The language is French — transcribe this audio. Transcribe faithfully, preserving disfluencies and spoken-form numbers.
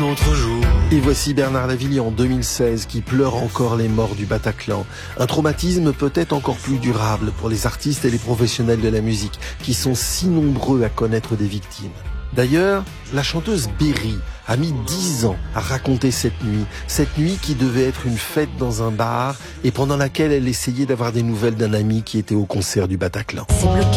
autre jour. Et voici Bernard Lavilliers en deux mille seize qui pleure encore les morts du Bataclan. Un traumatisme peut-être encore plus durable pour les artistes et les professionnels de la musique qui sont si nombreux à connaître des victimes. D'ailleurs, la chanteuse Berry a mis dix ans à raconter cette nuit. Cette nuit qui devait être une fête dans un bar et pendant laquelle elle essayait d'avoir des nouvelles d'un ami qui était au concert du Bataclan.